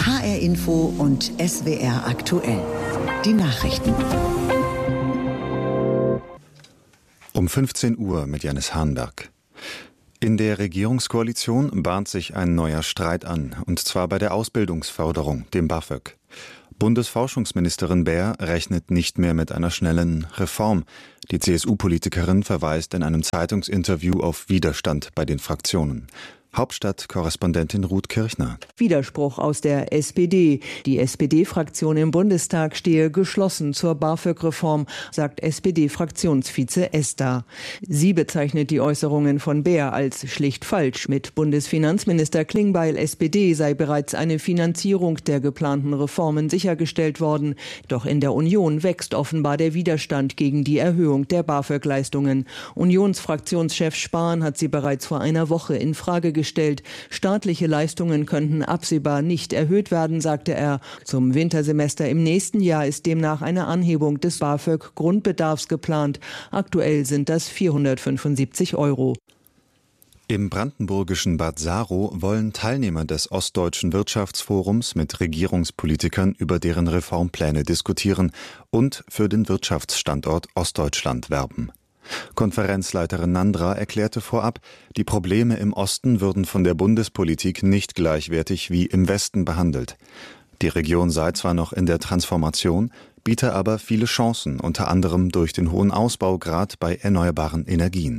HR Info und SWR aktuell. Die Nachrichten. Um 15 Uhr mit Janis Hahnberg. In der Regierungskoalition bahnt sich ein neuer Streit an, und zwar bei der Ausbildungsförderung, dem BAföG. Bundesforschungsministerin Baer rechnet nicht mehr mit einer schnellen Reform. Die CSU-Politikerin verweist in einem Zeitungsinterview auf Widerstand bei den Fraktionen. Hauptstadtkorrespondentin Ruth Kirchner. Widerspruch aus der SPD. Die SPD-Fraktion im Bundestag stehe geschlossen zur BAföG-Reform, sagt SPD-Fraktionsvize Ester. Sie bezeichnet die Äußerungen von Baer als schlicht falsch. Mit Bundesfinanzminister Klingbeil, SPD, sei bereits eine Finanzierung der geplanten Reformen sichergestellt worden. Doch in der Union wächst offenbar der Widerstand gegen die Erhöhung der BAföG-Leistungen. Unionsfraktionschef Spahn hat sie bereits vor einer Woche in Frage gestellt. Staatliche Leistungen könnten absehbar nicht erhöht werden, sagte er. Zum Wintersemester im nächsten Jahr ist demnach eine Anhebung des BAföG-Grundbedarfs geplant. Aktuell sind das 475 €. Im brandenburgischen Bad Saro wollen Teilnehmer des Ostdeutschen Wirtschaftsforums mit Regierungspolitikern über deren Reformpläne diskutieren und für den Wirtschaftsstandort Ostdeutschland werben. Konferenzleiterin Nandra erklärte vorab, die Probleme im Osten würden von der Bundespolitik nicht gleichwertig wie im Westen behandelt. Die Region sei zwar noch in der Transformation, biete aber viele Chancen, unter anderem durch den hohen Ausbaugrad bei erneuerbaren Energien.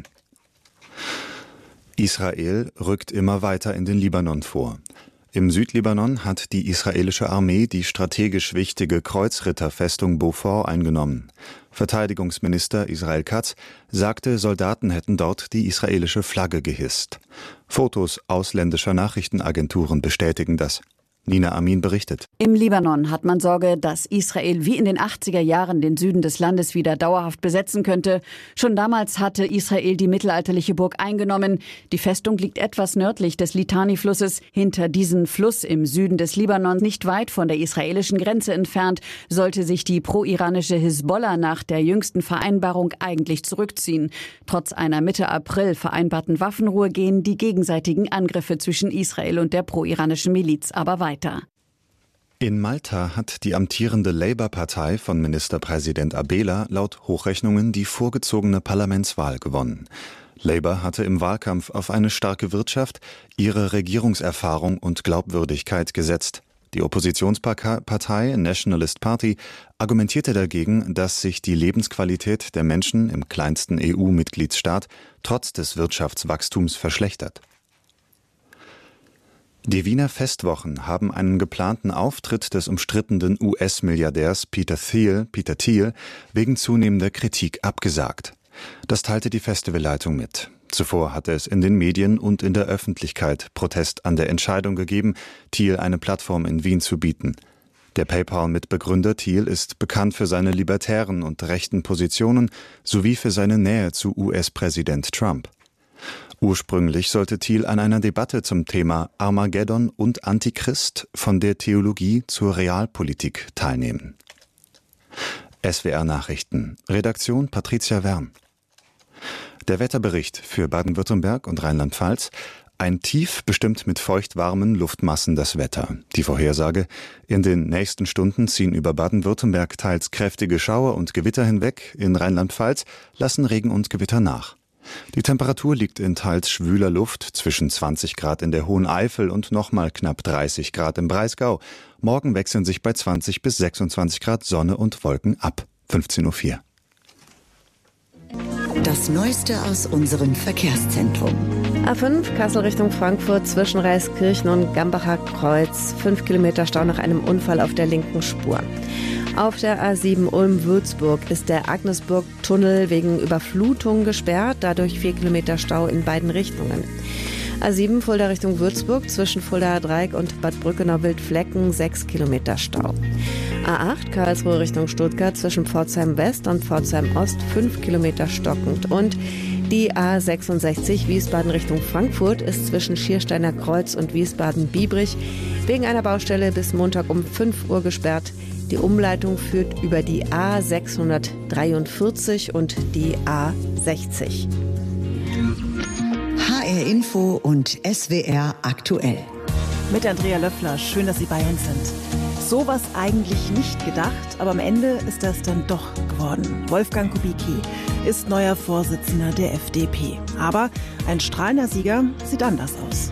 Israel rückt immer weiter in den Libanon vor. Im Südlibanon hat die israelische Armee die strategisch wichtige Kreuzritterfestung Beaufort eingenommen. Verteidigungsminister Israel Katz sagte, Soldaten hätten dort die israelische Flagge gehisst. Fotos ausländischer Nachrichtenagenturen bestätigen das. Nina Amin berichtet. Im Libanon hat man Sorge, dass Israel wie in den 80er Jahren den Süden des Landes wieder dauerhaft besetzen könnte. Schon damals hatte Israel die mittelalterliche Burg eingenommen. Die Festung liegt etwas nördlich des Litani-Flusses. Hinter diesem Fluss im Süden des Libanon, nicht weit von der israelischen Grenze entfernt, sollte sich die pro-iranische Hisbollah nach der jüngsten Vereinbarung eigentlich zurückziehen. Trotz einer Mitte April vereinbarten Waffenruhe gehen die gegenseitigen Angriffe zwischen Israel und der pro-iranischen Miliz aber weiter. In Malta hat die amtierende Labour-Partei von Ministerpräsident Abela laut Hochrechnungen die vorgezogene Parlamentswahl gewonnen. Labour hatte im Wahlkampf auf eine starke Wirtschaft, ihre Regierungserfahrung und Glaubwürdigkeit gesetzt. Die Oppositionspartei Nationalist Party argumentierte dagegen, dass sich die Lebensqualität der Menschen im kleinsten EU-Mitgliedsstaat trotz des Wirtschaftswachstums verschlechtert. Die Wiener Festwochen haben einen geplanten Auftritt des umstrittenen US-Milliardärs Peter Thiel wegen zunehmender Kritik abgesagt. Das teilte die Festivalleitung mit. Zuvor hatte es in den Medien und in der Öffentlichkeit Protest an der Entscheidung gegeben, Thiel eine Plattform in Wien zu bieten. Der PayPal-Mitbegründer Thiel ist bekannt für seine libertären und rechten Positionen sowie für seine Nähe zu US-Präsident Trump. Ursprünglich sollte Thiel an einer Debatte zum Thema Armageddon und Antichrist von der Theologie zur Realpolitik teilnehmen. SWR Nachrichten. Redaktion Patricia Wern. Der Wetterbericht für Baden-Württemberg und Rheinland-Pfalz. Ein Tief bestimmt mit feuchtwarmen Luftmassen das Wetter. Die Vorhersage: In den nächsten Stunden ziehen über Baden-Württemberg teils kräftige Schauer und Gewitter hinweg. In Rheinland-Pfalz lassen Regen und Gewitter nach. Die Temperatur liegt in teils schwüler Luft zwischen 20 Grad in der Hohen Eifel und nochmal knapp 30 Grad im Breisgau. Morgen wechseln sich bei 20 bis 26 Grad Sonne und Wolken ab. 15:04 Uhr. Das Neueste aus unserem Verkehrszentrum. A5 Kassel Richtung Frankfurt zwischen Reiskirchen und Gambacher Kreuz. 5 Kilometer Stau nach einem Unfall auf der linken Spur. Auf der A7 Ulm-Würzburg ist der Agnesburg-Tunnel wegen Überflutung gesperrt, dadurch 4 Kilometer Stau in beiden Richtungen. A7 Fulda Richtung Würzburg zwischen Fuldaer Dreieck und Bad Brückenau-Wildflecken 6 Kilometer Stau. A8 Karlsruhe Richtung Stuttgart zwischen Pforzheim West und Pforzheim Ost 5 Kilometer stockend. Und die A66 Wiesbaden Richtung Frankfurt ist zwischen Schiersteiner Kreuz und Wiesbaden-Biebrich wegen einer Baustelle bis Montag um 5 Uhr gesperrt. Die Umleitung führt über die A643 und die A60. HR Info und SWR aktuell. Mit Andrea Löffler. Schön, dass Sie bei uns sind. Sowas eigentlich nicht gedacht, aber am Ende ist das dann doch geworden. Wolfgang Kubicki ist neuer Vorsitzender der FDP. Aber ein strahlender Sieger sieht anders aus.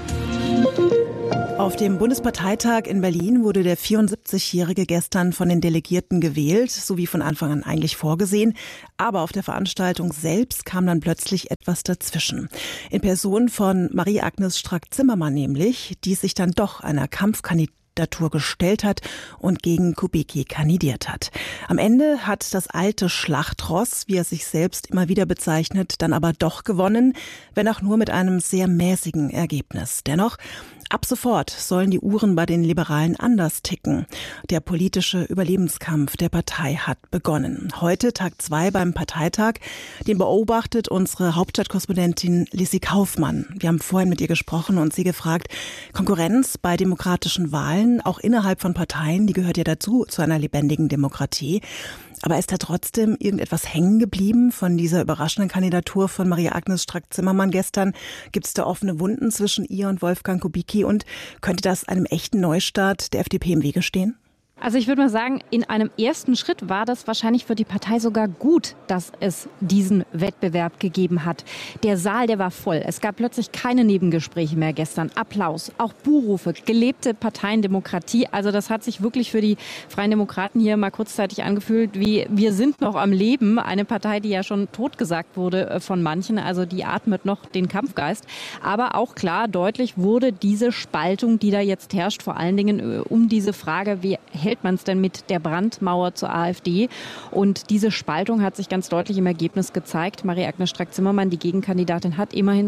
Auf dem Bundesparteitag in Berlin wurde der 74-Jährige gestern von den Delegierten gewählt, so wie von Anfang an eigentlich vorgesehen. Aber auf der Veranstaltung selbst kam dann plötzlich etwas dazwischen. In Person von Marie-Agnes Strack-Zimmermann nämlich, die sich dann doch einer Kampfkandidatur gestellt hat und gegen Kubicki kandidiert hat. Am Ende hat das alte Schlachtross, wie er sich selbst immer wieder bezeichnet, dann aber doch gewonnen, wenn auch nur mit einem sehr mäßigen Ergebnis. Dennoch, ab sofort sollen die Uhren bei den Liberalen anders ticken. Der politische Überlebenskampf der Partei hat begonnen. Heute Tag 2 beim Parteitag. Den beobachtet unsere Hauptstadtkorrespondentin Lissy Kaufmann. Wir haben vorhin mit ihr gesprochen und sie gefragt, Konkurrenz bei demokratischen Wahlen, auch innerhalb von Parteien, die gehört ja dazu, zu einer lebendigen Demokratie. Aber ist da trotzdem irgendetwas hängen geblieben von dieser überraschenden Kandidatur von Marie-Agnes Strack-Zimmermann gestern? Gibt es da offene Wunden zwischen ihr und Wolfgang Kubicki? Und könnte das einem echten Neustart der FDP im Wege stehen? Also ich würde mal sagen, in einem ersten Schritt war das wahrscheinlich für die Partei sogar gut, dass es diesen Wettbewerb gegeben hat. Der Saal, der war voll. Es gab plötzlich keine Nebengespräche mehr gestern. Applaus, auch Buhrufe, gelebte Parteiendemokratie. Also das hat sich wirklich für die Freien Demokraten hier mal kurzzeitig angefühlt, wie wir sind noch am Leben. Eine Partei, die ja schon totgesagt wurde von manchen. Also die atmet noch den Kampfgeist. Aber auch klar, deutlich wurde diese Spaltung, die da jetzt herrscht, vor allen Dingen um diese Frage, wie hält man es denn mit der Brandmauer zur AfD? Und diese Spaltung hat sich ganz deutlich im Ergebnis gezeigt. Marie-Agnes Strack-Zimmermann, die Gegenkandidatin, hat immerhin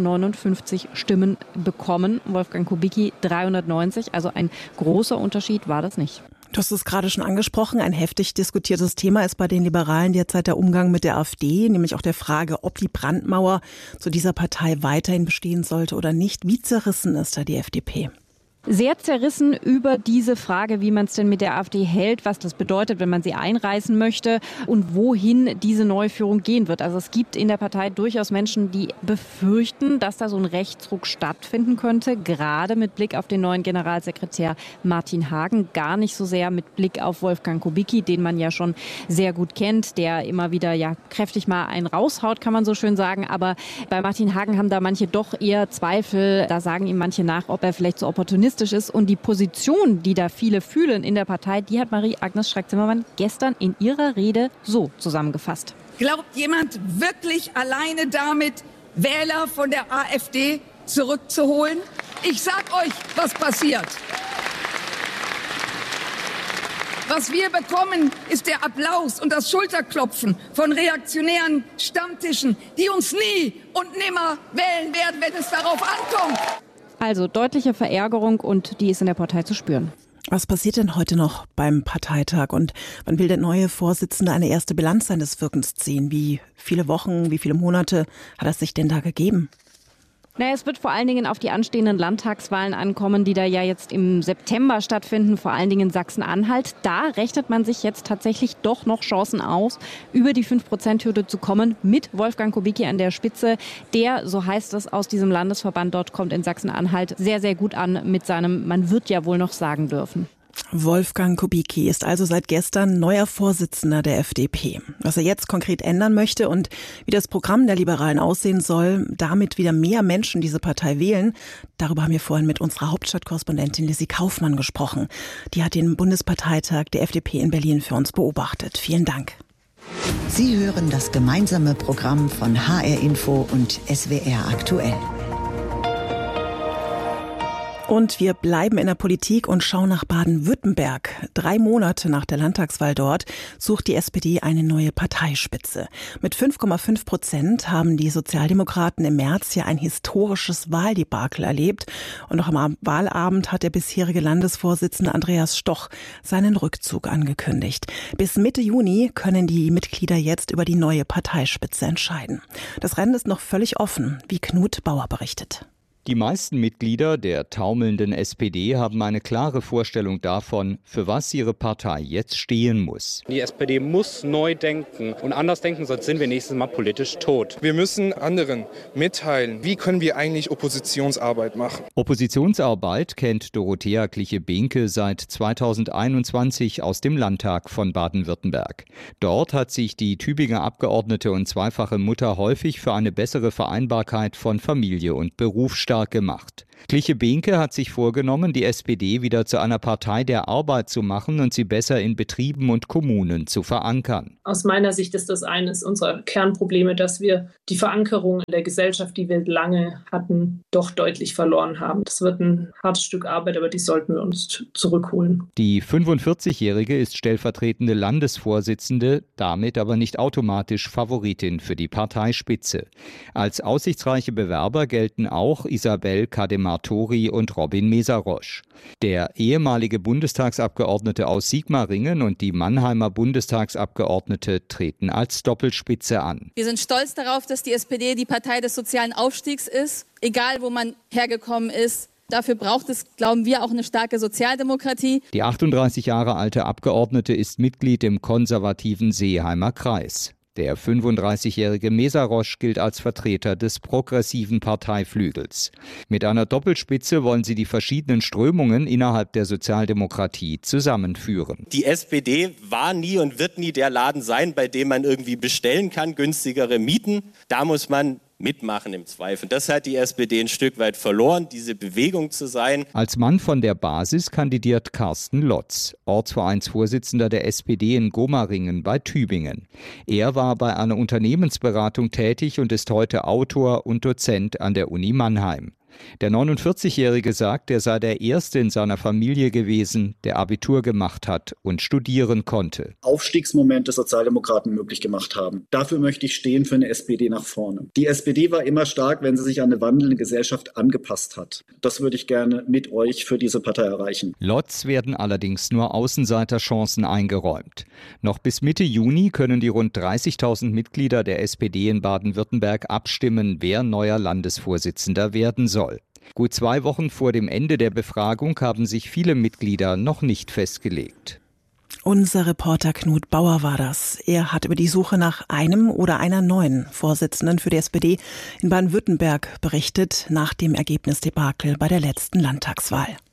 259 Stimmen bekommen. Wolfgang Kubicki 390. Also ein großer Unterschied war das nicht. Du hast es gerade schon angesprochen, ein heftig diskutiertes Thema ist bei den Liberalen derzeit der Umgang mit der AfD, nämlich auch der Frage, ob die Brandmauer zu dieser Partei weiterhin bestehen sollte oder nicht. Wie zerrissen ist da die FDP? Sehr zerrissen über diese Frage, wie man es denn mit der AfD hält, was das bedeutet, wenn man sie einreißen möchte und wohin diese Neuführung gehen wird. Also es gibt in der Partei durchaus Menschen, die befürchten, dass da so ein Rechtsruck stattfinden könnte, gerade mit Blick auf den neuen Generalsekretär Martin Hagen, gar nicht so sehr mit Blick auf Wolfgang Kubicki, den man ja schon sehr gut kennt, der immer wieder ja kräftig mal einen raushaut, kann man so schön sagen. Aber bei Martin Hagen haben da manche doch eher Zweifel. Da sagen ihm manche nach, ob er vielleicht so opportunistisch ist. Und die Position, die da viele fühlen in der Partei, die hat Marie-Agnes Strack-Zimmermann gestern in ihrer Rede so zusammengefasst. Glaubt jemand wirklich alleine damit, Wähler von der AfD zurückzuholen? Ich sag euch, was passiert. Was wir bekommen, ist der Applaus und das Schulterklopfen von reaktionären Stammtischen, die uns nie und nimmer wählen werden, wenn es darauf ankommt. Also deutliche Verärgerung und die ist in der Partei zu spüren. Was passiert denn heute noch beim Parteitag und wann will der neue Vorsitzende eine erste Bilanz seines Wirkens ziehen? Wie viele Wochen, wie viele Monate hat es sich denn da gegeben? Naja, es wird vor allen Dingen auf die anstehenden Landtagswahlen ankommen, die da ja jetzt im September stattfinden, vor allen Dingen in Sachsen-Anhalt. Da rechnet man sich jetzt tatsächlich doch noch Chancen aus, über die 5%-Hürde zu kommen mit Wolfgang Kubicki an der Spitze. Der, so heißt es, aus diesem Landesverband dort kommt in Sachsen-Anhalt sehr, sehr gut an mit seinem, man wird ja wohl noch sagen dürfen. Wolfgang Kubicki ist also seit gestern neuer Vorsitzender der FDP. Was er jetzt konkret ändern möchte und wie das Programm der Liberalen aussehen soll, damit wieder mehr Menschen diese Partei wählen, darüber haben wir vorhin mit unserer Hauptstadtkorrespondentin Lissy Kaufmann gesprochen. Die hat den Bundesparteitag der FDP in Berlin für uns beobachtet. Vielen Dank. Sie hören das gemeinsame Programm von HR Info und SWR aktuell. Und wir bleiben in der Politik und schauen nach Baden-Württemberg. 3 Monate nach der Landtagswahl dort sucht die SPD eine neue Parteispitze. Mit 5,5% haben die Sozialdemokraten im März ja ein historisches Wahldebakel erlebt. Und noch am Wahlabend hat der bisherige Landesvorsitzende Andreas Stoch seinen Rückzug angekündigt. Bis Mitte Juni können die Mitglieder jetzt über die neue Parteispitze entscheiden. Das Rennen ist noch völlig offen, wie Knut Bauer berichtet. Die meisten Mitglieder der taumelnden SPD haben eine klare Vorstellung davon, für was ihre Partei jetzt stehen muss. Die SPD muss neu denken und anders denken, sonst sind wir nächstes Mal politisch tot. Wir müssen anderen mitteilen, wie können wir eigentlich Oppositionsarbeit machen. Oppositionsarbeit kennt Dorothea Cliche-Behnke seit 2021 aus dem Landtag von Baden-Württemberg. Dort hat sich die Tübinger Abgeordnete und zweifache Mutter häufig für eine bessere Vereinbarkeit von Familie und Beruf stark gemacht. Cliche-Behnke hat sich vorgenommen, die SPD wieder zu einer Partei der Arbeit zu machen und sie besser in Betrieben und Kommunen zu verankern. Aus meiner Sicht ist das eines unserer Kernprobleme, dass wir die Verankerung in der Gesellschaft, die wir lange hatten, doch deutlich verloren haben. Das wird ein hartes Stück Arbeit, aber die sollten wir uns zurückholen. Die 45-Jährige ist stellvertretende Landesvorsitzende, damit aber nicht automatisch Favoritin für die Parteispitze. Als aussichtsreiche Bewerber gelten auch Isabel Kademar-Tori und Robin Mesarosch. Der ehemalige Bundestagsabgeordnete aus Sigmaringen und die Mannheimer Bundestagsabgeordnete treten als Doppelspitze an. Wir sind stolz darauf, dass die SPD die Partei des sozialen Aufstiegs ist, egal wo man hergekommen ist. Dafür braucht es, glauben wir, auch eine starke Sozialdemokratie. Die 38 Jahre alte Abgeordnete ist Mitglied im konservativen Seeheimer Kreis. Der 35-jährige Mesarosch gilt als Vertreter des progressiven Parteiflügels. Mit einer Doppelspitze wollen sie die verschiedenen Strömungen innerhalb der Sozialdemokratie zusammenführen. Die SPD war nie und wird nie der Laden sein, bei dem man irgendwie bestellen kann, günstigere Mieten. Da muss man mitmachen im Zweifel. Das hat die SPD ein Stück weit verloren, diese Bewegung zu sein. Als Mann von der Basis kandidiert Carsten Lotz, Ortsvereinsvorsitzender der SPD in Gomaringen bei Tübingen. Er war bei einer Unternehmensberatung tätig und ist heute Autor und Dozent an der Uni Mannheim. Der 49-Jährige sagt, er sei der Erste in seiner Familie gewesen, der Abitur gemacht hat und studieren konnte. Aufstiegsmoment des Sozialdemokraten möglich gemacht haben. Dafür möchte ich stehen für eine SPD nach vorne. Die SPD war immer stark, wenn sie sich an eine wandelnde Gesellschaft angepasst hat. Das würde ich gerne mit euch für diese Partei erreichen. Lotz werden allerdings nur Außenseiterchancen eingeräumt. Noch bis Mitte Juni können die rund 30.000 Mitglieder der SPD in Baden-Württemberg abstimmen, wer neuer Landesvorsitzender werden soll. Gut 2 Wochen vor dem Ende der Befragung haben sich viele Mitglieder noch nicht festgelegt. Unser Reporter Knut Bauer war das. Er hat über die Suche nach einem oder einer neuen Vorsitzenden für die SPD in Baden-Württemberg berichtet nach dem Ergebnisdebakel bei der letzten Landtagswahl.